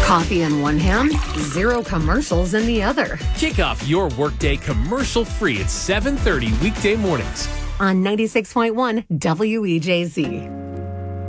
Coffee in one hand, zero commercials in the other. Kick off your workday commercial-free at 7:30 weekday mornings On 96.1 WEJZ.